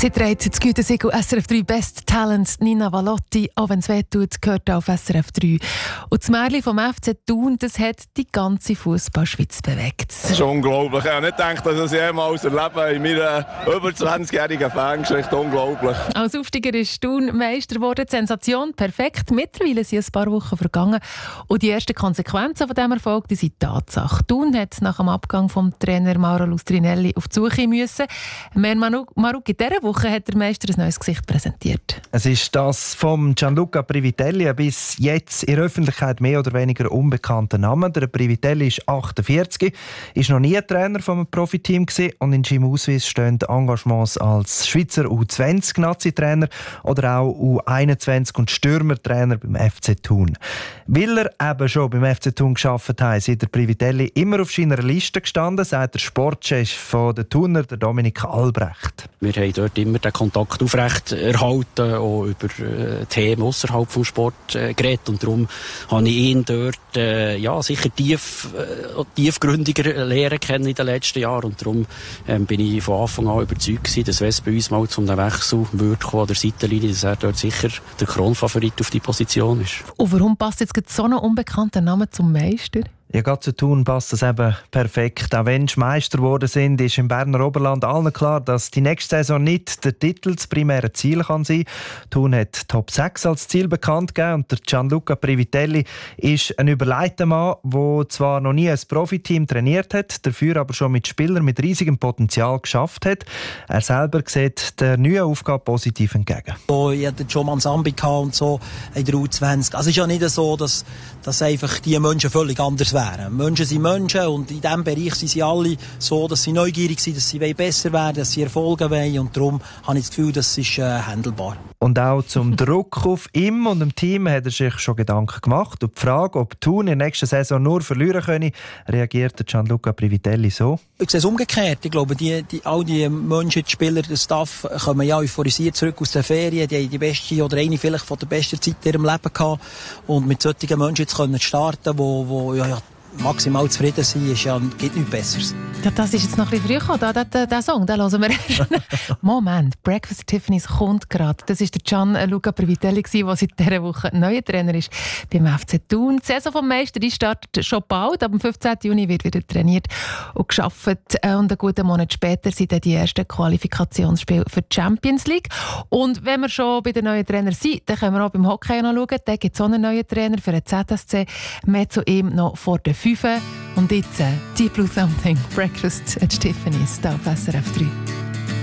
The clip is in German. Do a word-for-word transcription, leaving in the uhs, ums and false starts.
Sie trägt das Gütesiegel S R F drei Best Talent Nina Valotti. Auch wenn es weh tut, gehört auf S R F drei. Und das Märchen vom F C Thun, das hat die ganze Fußballschweiz bewegt. Das ist unglaublich. Ich habe nicht gedacht, dass ich das jemals erlebe in meiner über zwanzigjährigen Fangeschichte. Unglaublich. Als Aufsteiger ist Thun Meister geworden. Die Sensation perfekt. Mittlerweile sind ein paar Wochen vergangen. Und die ersten Konsequenzen von diesem Erfolg die sind Tatsache. Thun hat nach dem Abgang vom Trainer Mauro Lustrinelli auf die Suche müssen. Mer Maruk, in dieser Woche hat der Meister ein neues Gesicht präsentiert. Es ist das vom Gianluca Privitelli, ein bis jetzt in der Öffentlichkeit mehr oder weniger unbekannter Name. Der Privitelli ist achtundvierzig, ist noch nie Trainer von einem Profiteam gewesen und in seinem Ausweis stehen Engagements als Schweizer U zwanzig-Nazi-Trainer oder auch U einundzwanzig- und Stürmertrainer beim F C Thun. Weil er eben schon beim F C Thun gearbeitet hat, ist der Privitelli immer auf seiner Liste gestanden, sagt der Sportchef von der Thuner, der Dominik Albrecht. Wir haben dort immer den Kontakt aufrecht erhalten, auch über äh, Themen außerhalb des Sports äh, geredet. Und darum habe ich ihn dort äh, ja, sicher tief, äh, tiefgründiger lernen kennen in den letzten Jahren. Und darum ähm, bin ich von Anfang an überzeugt gewesen, dass wenn es bei uns mal zum Wechsel würde kommen an der Seitenlinie, dass er dort sicher der Kronfavorit auf die Position ist. Und warum passt jetzt so ein unbekannter Name zum Meister? Ja, gerade zu Thun passt das eben perfekt. Auch wenn sie Meister geworden sind, ist im Berner Oberland allen klar, dass die nächste Saison nicht der Titel das primäre Ziel kann sein. Thun hat Top sechs als Ziel bekannt gegeben und der Gianluca Privitelli ist ein überlegter Mann, der zwar noch nie ein Profiteam trainiert hat, dafür aber schon mit Spielern mit riesigem Potenzial geschafft hat. Er selber sieht der neuen Aufgabe positiv entgegen. Ich hatte schon mal ein Sambi und so in der U zwanzig. Also es ist ja nicht so, dass, dass einfach die Menschen völlig anders wären. Menschen sind Menschen und in diesem Bereich sind sie alle so, dass sie neugierig sind, dass sie besser werden, dass sie Erfolge wollen und darum habe ich das Gefühl, das ist äh, handelbar. Und auch zum Druck auf ihm und dem Team hat er sich schon Gedanken gemacht. Auf die Frage, ob Thun in der nächsten Saison nur verlieren könne, reagiert Gianluca Privitelli so. Ich sehe es umgekehrt. Ich glaube, die, die, all die Menschen, die Spieler, der Staff, kommen ja euphorisiert zurück aus den Ferien. Die haben die beste oder eine vielleicht von der besten Zeit in ihrem Leben gehabt. Und mit solchen Menschen jetzt können starten, wo, wo ja, ja, maximal zufrieden sein, ist ja, gibt nichts Besseres. Ja, das ist jetzt noch ein bisschen früh gekommen, da, da, da Song, den hören wir erst. Moment, Breakfast at Tiffany's kommt gerade. Das war der Gianluca Privitelli, der seit dieser Woche neuer Trainer ist beim F C Thun. Die Saison vom Meister die startet schon bald, ab dem fünfzehnten Juni wird wieder trainiert und gearbeitet. Und einen guten Monat später sind dann die ersten Qualifikationsspiele für die Champions League. Und wenn wir schon bei den neuen Trainern sind, dann können wir auch beim Hockey noch schauen. Da gibt es auch einen neuen Trainer für den Z S C. Mehr zu ihm noch vor der fünf. Und jetzt Deep Blue Something, Breakfast at Tiffany's, da auf S R F drei.